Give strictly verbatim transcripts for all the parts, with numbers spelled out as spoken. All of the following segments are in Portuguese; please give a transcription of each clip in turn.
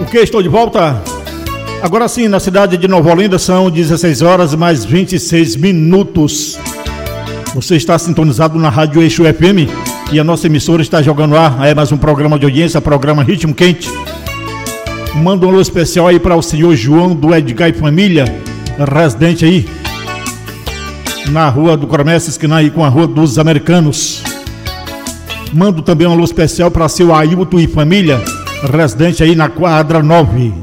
Ok, estou de volta. Agora sim, na cidade de Nova Olinda são dezesseis horas mais vinte e seis minutos. Você está sintonizado na Rádio Eixo F M e a nossa emissora está jogando ar. É mais um programa de audiência, programa Ritmo Quente. Manda um alô especial aí para o senhor João do Edgar e família, residente aí na Rua do Coronel, esquina aí com a Rua dos Americanos. Mando também um alô especial para seu Ailton e família, residente aí na quadra nove.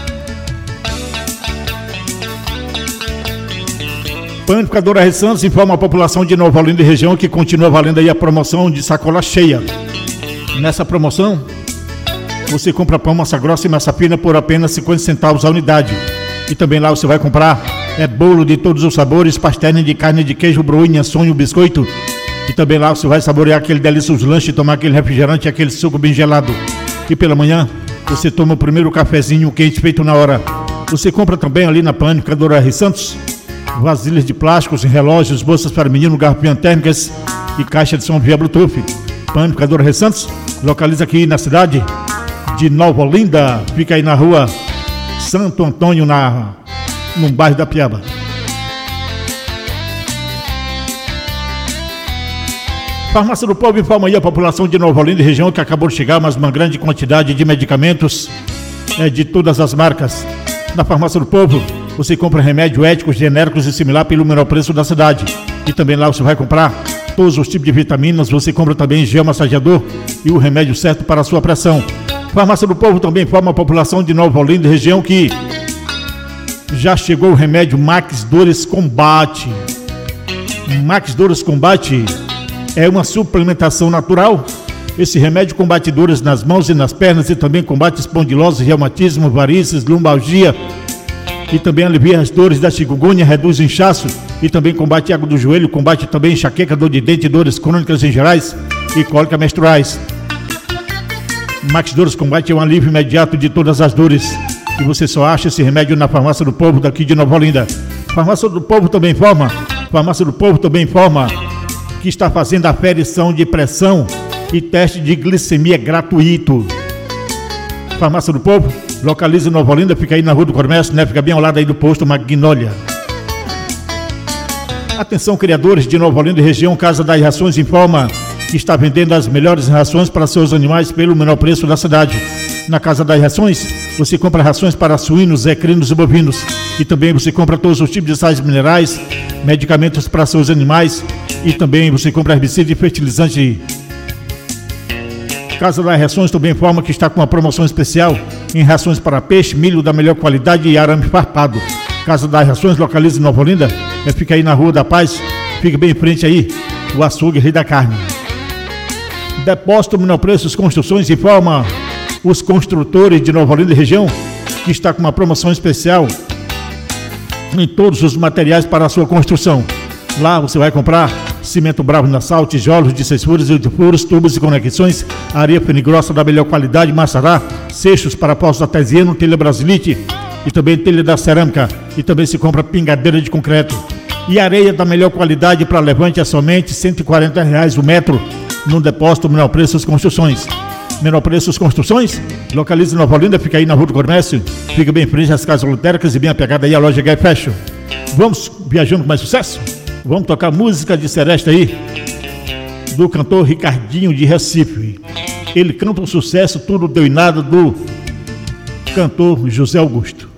Panificadora Rei Santos informa a população de Nova Olinda e região que continua valendo aí a promoção de sacola cheia. Nessa promoção, você compra pão, massa grossa e massa fina por apenas cinquenta centavos a unidade. E também lá você vai comprar é bolo de todos os sabores, pastéis de carne, de queijo, broinha, sonho, biscoito. E também lá você vai saborear aquele delicioso lanche, tomar aquele refrigerante, aquele suco bem gelado. E pela manhã, você toma o primeiro cafezinho quente feito na hora. Você compra também ali na Panificadora Rei Santos vasilhas de plásticos, relógios, bolsas para menino, garrafinhas térmicas e caixa de som via Bluetooth. Panificadora Rei Santos localiza aqui na cidade de Nova Olinda. Fica aí na rua Santo Antônio, na, no bairro da Piaba. Farmácia do Povo informa aí a população de Nova Olinda e região que acabou de chegar mais uma grande quantidade de medicamentos é, de todas as marcas. Na Farmácia do Povo você compra remédio éticos, genéricos e similar pelo menor preço da cidade. E também lá você vai comprar todos os tipos de vitaminas. Você compra também gel massageador e o remédio certo para a sua pressão. Farmácia do Povo também informa a população de Nova Olinda e região que já chegou o remédio Max Dores Combate. Max Dores Combate é uma suplementação natural. Esse remédio combate dores nas mãos e nas pernas e também combate espondilose, reumatismo, varizes, lombalgia e também alivia as dores da chikungunya, reduz o inchaço e também combate água do joelho, combate também enxaqueca, dor de dente, dores crônicas em gerais e cólicas menstruais. Max Dores Combate é um alívio imediato de todas as dores e você só acha esse remédio na Farmácia do Povo daqui de Nova Olinda. Farmácia do Povo também informa, Farmácia do Povo também informa que está fazendo aferição de pressão e teste de glicemia gratuito. Farmácia do Povo localiza em Nova Olinda, fica aí na Rua do Comércio, né? Fica bem ao lado aí do posto Magnólia. Atenção, criadores de Nova Olinda e região, Casa das Rações informa que está vendendo as melhores rações para seus animais pelo menor preço da cidade. Na Casa das Rações, você compra rações para suínos, equinos e bovinos. E também você compra todos os tipos de sais minerais, medicamentos para seus animais. E também você compra herbicida e fertilizante. Casa das Rações também informa que está com uma promoção especial em rações para peixe, milho da melhor qualidade e arame farpado. Casa das Rações localiza em Nova Olinda, fica aí na Rua da Paz, fica bem em frente aí, o açougue Rei da Carne. Depósito Menor Preços Construções informa os construtores de Nova Olinda e região que está com uma promoção especial em todos os materiais para a sua construção. Lá você vai comprar cimento Bravo Nassau, tijolos de seis furos e oito furos, tubos e conexões, areia fina e grossa da melhor qualidade, maçará, seixos para postos artesiano, telha brasilite e também telha da cerâmica. E também se compra pingadeira de concreto. E areia da melhor qualidade para levante é somente cento e quarenta reais o metro no depósito Menor Preços Construções. Menor Preços Construções, localiza em Nova Olinda, fica aí na Rua do Comércio, fica bem em frente às casas lotéricas e bem apegada aí à loja Gay Fashion. Vamos viajando com mais sucesso? Vamos tocar música de seresta aí, do cantor Ricardinho de Recife. Ele canta um sucesso, tudo deu em nada, do cantor José Augusto.